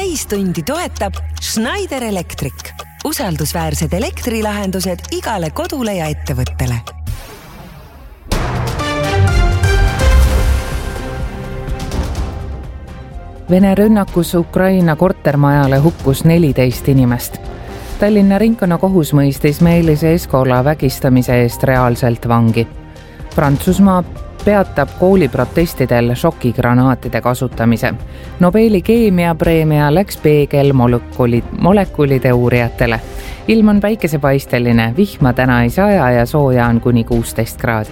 täistundi toetab Schneider Electric. Usaldusväärsed elektrilahendused igale kodule ja ettevõttele. Vene rünnakus Ukraina kortermajale hukkus 14 inimest. Tallinna ringkonnakohus mõistis Meelis Eskola vägistamise eest reaalselt vangi. Prantsusmaa peatab kooliprotestidel šokigranaatide kasutamise. Nobeli keemiapreemia läks peegel molekulide uurijatele. Ilm on päikesepaisteline, vihma täna ei saja ja sooja on kuni 16 kraadi.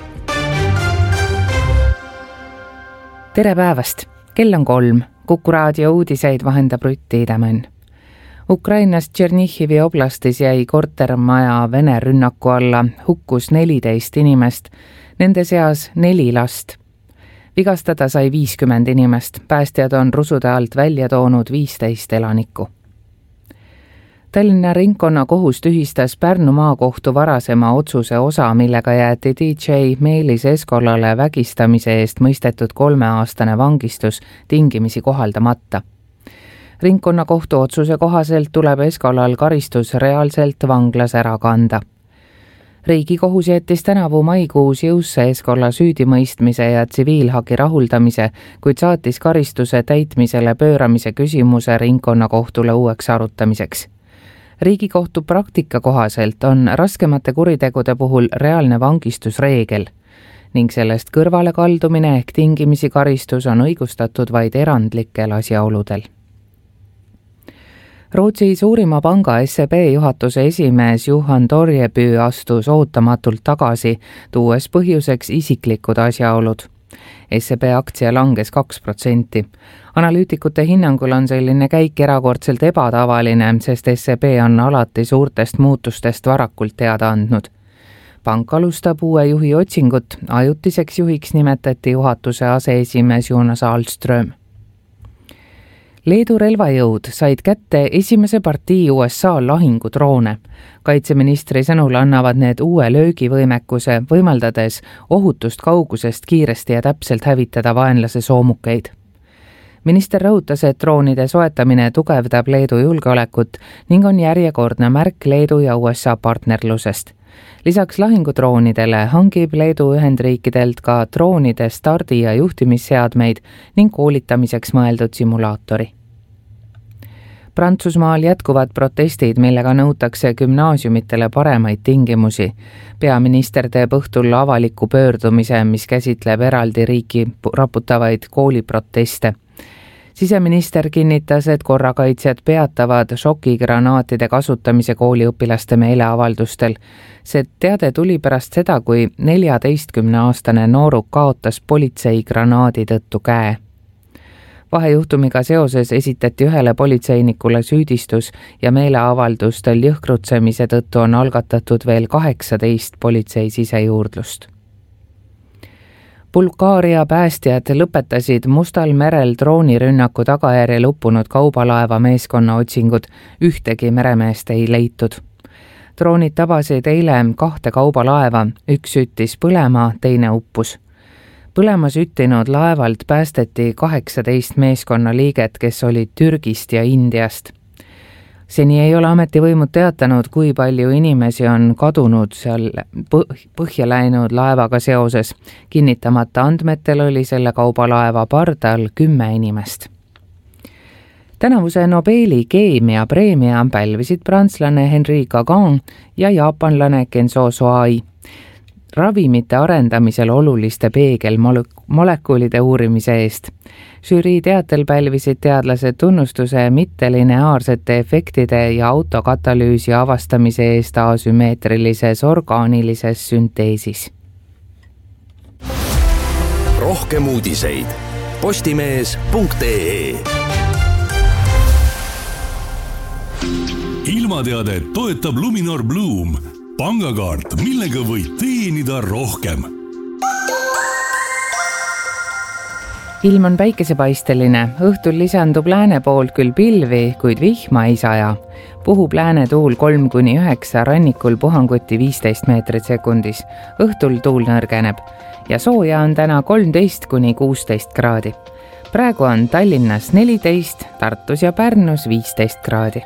Tere päevast! Kell on 3. Kuku raadio uudiseid vahendab Rutti Idemõnn. Ukrainas Tšernihivi oblastis jäi kortermaja Vene rünnaku alla, hukkus 14 inimest, nende seas 4 last. Vigastada sai 50 inimest, päästjad on rusude alt välja toonud 15 elanikku. Tallinna ringkonnakohus tühistas Pärnu maakohtu varasema otsuse osa, millega jäeti DJ Meelis Eskolale vägistamise eest mõistetud 3-aastane vangistus tingimisi kohaldamata. Ringkonnakohtu otsuse kohaselt tuleb Eskolal karistus reaalselt vanglas ära kanda. Riigikohus jättis tänavu maikuus jõusse Eskola süüdimõistmise ja tsiviilhagi rahuldamise, kuid saatis karistuse täitmisele pööramise küsimuse ringkonnakohtule uueks arutamiseks. Riigikohtu praktika kohaselt on raskemate kuritegude puhul reaalne vangistusreegel ning sellest kõrvale kaldumine ehk tingimisi karistus on õigustatud vaid erandlikel asjaoludel. Rootsi suurima panga SEB juhatuse esimees Johan Torjeby astus ootamatult tagasi, tuues põhjuseks isiklikud asjaolud. SEB aktsia langes 2%. Analüütikute hinnangul on selline käik erakordselt ebatavaline, sest SEB on alati suurtest muutustest varakult teada andnud. Pank alustab uue juhi otsingut, ajutiseks juhiks nimetati juhatuse aseesimees Jonas Ahlström. Leedu relvajõud said kätte esimese partii USA lahingudroone. Kaitseministri sõnul annavad need uue löögivõimekuse, võimaldades ohutust kaugusest kiiresti ja täpselt hävitada vaenlase soomukeid. Minister rõhutas, et droonide soetamine tugevdab Leedu julgeolekut ning on järjekordne märk Leedu ja USA partnerlusest. Lisaks lahingudroonidele hangib Leedu Ühendriikidelt ka droonide stardi- ja juhtimisseadmeid ning koolitamiseks mõeldud simulaatori. Prantsusmaal jätkuvad protestid, millega nõutakse gümnaasiumitele paremaid tingimusi. Peaminister teeb õhtul avaliku pöördumise, mis käsitleb eraldi riiki raputavaid kooliproteste. Siseminister kinnitas, et korrakaitsjad peatavad šokigranaatide kasutamise kooliõpilaste meeleavaldustel. See teade tuli pärast seda, kui 14-aastane nooruk kaotas politsei granaadi tõttu käe. Vahejuhtumiga seoses esitati ühele politseinikule süüdistus ja meeleavaldustel jõhkrutsemise tõttu on algatatud veel 18 politsei sisejuurdlust. Bulgaaria päästjad lõpetasid Mustal merel droonirünnaku tagajärjel uppunud kaubalaeva meeskonna otsingud, ühtegi meremeest ei leitud. Droonid tabasid eile 2 kaubalaeva, üks süttis põlema, teine uppus. Põlema süttinud laevalt päästeti 18 meeskonna liiget, kes olid Türgist ja Indiast. Seni ei ole ametivõimud teatanud, kui palju inimesi on kadunud seal põhja läinud laevaga seoses. Kinnitamata andmetel oli selle kaubalaeva pardal 10 inimest. Tänavuse Nobeli keemiapreemia pälvisid prantslane Henri Gagin ja jaapanlane Kenzo Soai. Ravimite arendamisel oluliste peegelmolekulide uurimise eest. Žürii teatel pälvisid teadlased tunnustuse mittelineaarsete efektide ja autokatalüüsi avastamise eest asümmeetrilises orgaanilises sünteesis. Rohkem uudiseid postimees.ee. Ilmateadet toetab Luminor Bloom. Pangakaart, millega võid teenida rohkem. Ilm on päikesepaisteline, õhtul lisandub lääne poolt küll pilvi, kuid vihma ei saja. Puhub lääne tuul 3-9, rannikul puhanguti 15 meetrit sekundis. Õhtul tuul nõrgeneb ja sooja on täna 13-16 kraadi. Praegu on Tallinnas 14, Tartus ja Pärnus 15 kraadi.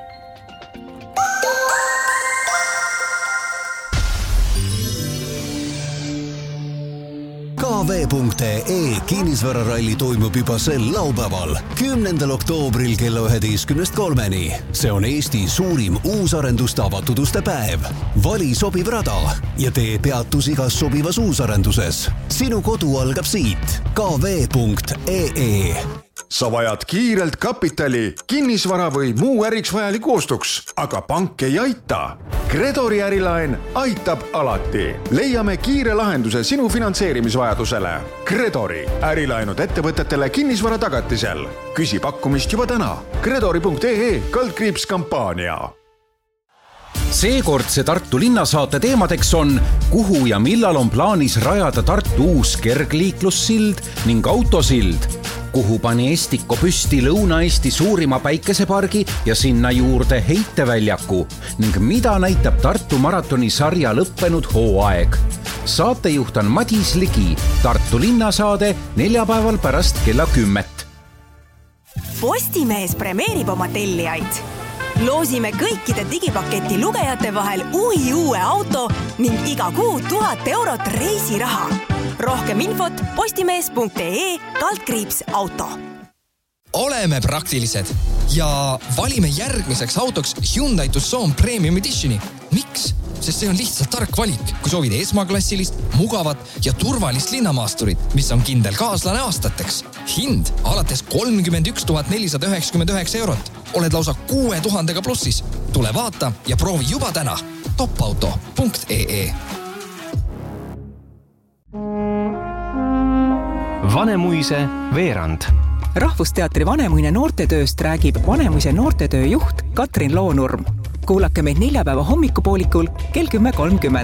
KV.ee kinnisvararalli toimub juba sel laupäeval, 10. oktoobril kella 11:03. See on Eesti suurim uusarenduste avatud uste päev. Vali sobiv rada ja tee peatus igas sobivas uusarenduses. Sinu kodu algab siit. KV.ee. Sa vajad kiirelt kapitali, kinnisvara või muu äriks vajaliku ostuks, aga pank ei aita. Credori ärilaen aitab alati. Leiame kiire lahenduse sinu finantseerimisvajadusele. Credori ärilaenud ettevõtetele kinnisvara tagatisel. Küsi pakkumist juba täna. Credori.ee/kampaania. Seekordse Tartu linnasaate teemadeks on, kuhu ja millal on plaanis rajada Tartu uus kergliiklussild ning autosild, kuhu pani Estiko püsti Lõuna-Eesti suurima päikesepargi ja sinna juurde heiteväljaku ning mida näitab Tartu maratoni sarja lõppenud hooaeg. Saatejuht on Madis Ligi, Tartu linnasaade neljapäeval pärast kella 10. Postimees premeerib oma tellijaid. Loosime kõikide digipaketi lugejate vahel uue auto ning iga kuu 1000 eurot reisiraha. Rohkem infot postimees.ee/auto. Oleme praktilised ja valime järgmiseks autoks Hyundai Tucson Premium Editioni. Miks? Sest see on lihtsalt tark valik, kui soovid esmaklassilist, mugavat ja turvalist linnamaasturit, mis on kindel kaaslane aastateks. Hind alates 31 499 eurot. Oled lausa 6000 plussis. Tule vaata ja proovi juba täna. topauto.ee. Vanemuise veerand. Rahvusteatri Vanemuine noortetööst räägib Vanemuise noortetöö juht Katrin Loonurm. Kuulake meid neljapäeva hommikupoolikul kell 10:30.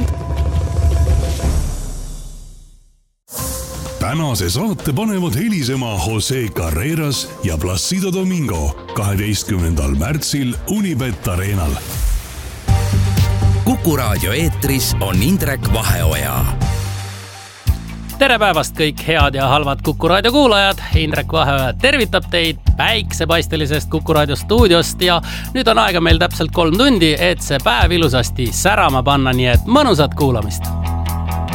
Tänase saate panevad helisema Jose Carreras ja Placido Domingo 12. märtsil Unibet Arenal. Kuku raadio eetris on Indrek Vaheoja. Tere päevast kõik head ja halvad Kuku raadio kuulajad. Indrek Vaheoja tervitab teid päiksepaistelisest Kuku raadio stuudiost ja nüüd on aega meil täpselt 3 tundi, et see päev ilusasti särama panna, nii et mõnusat kuulamist.